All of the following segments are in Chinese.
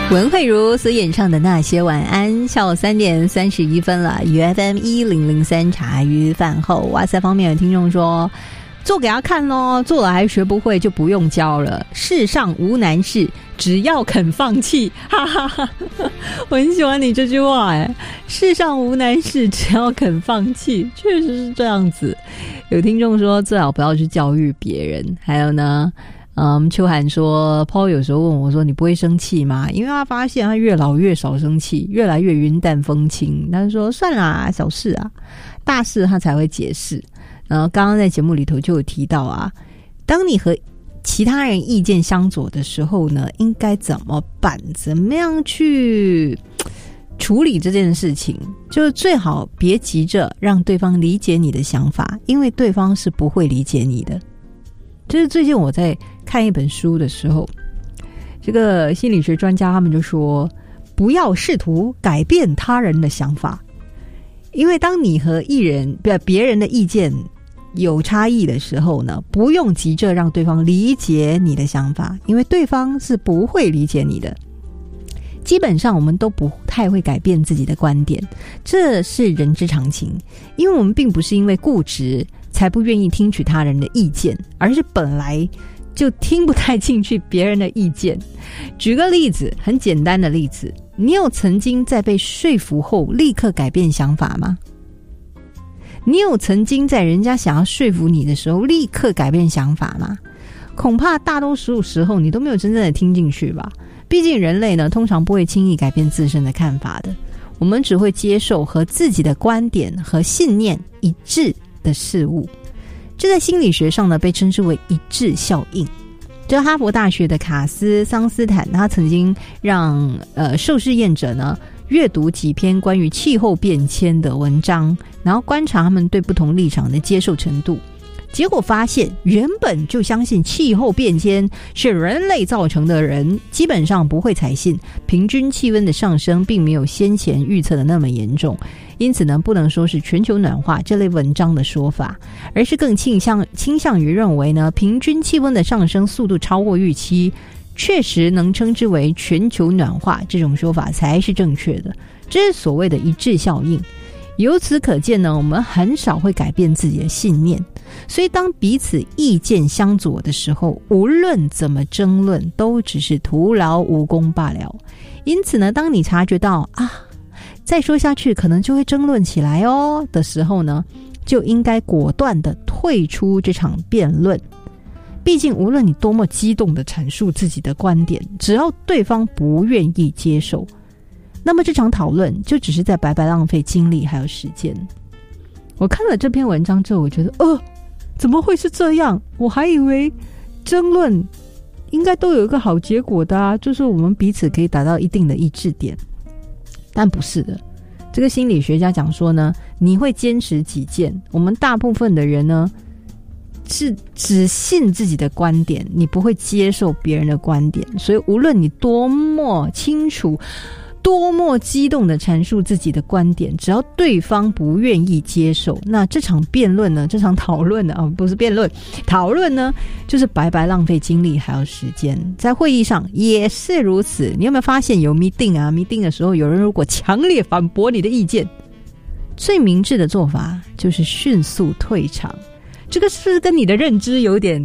文慧如所演唱的那些晚安，下午3点31分了。UFM 1003茶余饭后，哇塞！方面有听众说，做给他看咯，做了还学不会就不用教了。世上无难事，只要肯放弃，哈哈哈！我很喜欢你这句话哎，世上无难事，只要肯放弃，确实是这样子。有听众说，最好不要去教育别人。还有呢？秋涵说 Paul 有时候问我说你不会生气吗？因为他发现他越老越少生气，越来越云淡风轻。他说算啦，小事啊，大事他才会解释。然后刚刚在节目里头就有提到啊，当你和其他人意见相左的时候呢，应该怎么办？怎么样去处理这件事情？就是最好别急着让对方理解你的想法，因为对方是不会理解你的。就是最近我在看一本书的时候，这个心理学专家他们就说，不要试图改变他人的想法，因为当你和别人的意见有差异的时候呢，不用急着让对方理解你的想法，因为对方是不会理解你的。基本上我们都不太会改变自己的观点，这是人之常情，因为我们并不是因为固执才不愿意听取他人的意见，而是本来就听不太进去别人的意见。举个例子，很简单的例子，你有曾经在被说服后立刻改变想法吗？你有曾经在人家想要说服你的时候立刻改变想法吗？恐怕大多数时候你都没有真正的听进去吧。毕竟人类呢，通常不会轻易改变自身的看法的，我们只会接受和自己的观点和信念一致的事物。这在心理学上呢，被称之为一致效应。这哈佛大学的卡斯桑斯坦，他曾经让受试验者呢阅读几篇关于气候变迁的文章，然后观察他们对不同立场的接受程度。结果发现，原本就相信气候变迁是人类造成的人，基本上不会采信平均气温的上升并没有先前预测的那么严重。因此呢，不能说是全球暖化这类文章的说法，而是更倾向于认为呢，平均气温的上升速度超过预期，确实能称之为全球暖化，这种说法才是正确的。这是所谓的一致效应。由此可见呢，我们很少会改变自己的信念，所以当彼此意见相左的时候，无论怎么争论都只是徒劳无功罢了。因此呢，当你察觉到再说下去可能就会争论起来的时候呢，就应该果断地退出这场辩论。毕竟无论你多么激动地阐述自己的观点，只要对方不愿意接受，那么这场讨论就只是在白白浪费精力还有时间。我看了这篇文章之后，我觉得怎么会是这样？我还以为争论应该都有一个好结果的啊，就是我们彼此可以达到一定的一致点。但不是的，这个心理学家讲说呢，你会坚持己见，我们大部分的人呢是只信自己的观点，你不会接受别人的观点。所以无论你多么清楚多么激动地阐述自己的观点，只要对方不愿意接受，那这场辩论呢，这场讨论呢，不是辩论，讨论呢，就是白白浪费精力还有时间。在会议上也是如此。你有没有发现有 meeting 的时候，有人如果强烈反驳你的意见，最明智的做法就是迅速退场。这个是不是跟你的认知有点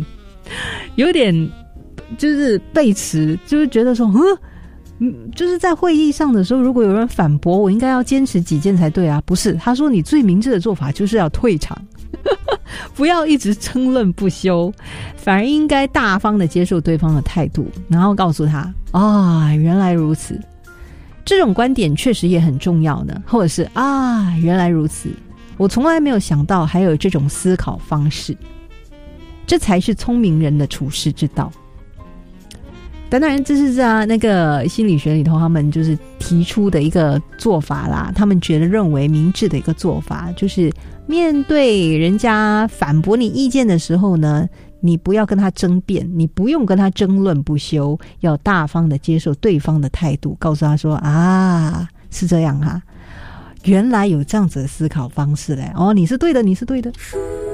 就是背驰，就是觉得说就是在会议上的时候，如果有人反驳我，应该要坚持己见才对啊。不是，他说你最明智的做法就是要退场不要一直争论不休，反而应该大方的接受对方的态度，然后告诉他原来如此，这种观点确实也很重要呢，或者是原来如此，我从来没有想到还有这种思考方式，这才是聪明人的处世之道。当然这是在那个心理学里头他们就是提出的一个做法啦，他们认为明智的一个做法，就是面对人家反驳你意见的时候呢，你不要跟他争辩，你不用跟他争论不休，要大方的接受对方的态度，告诉他说是这样原来有这样子的思考方式嘞，你是对的，你是对的。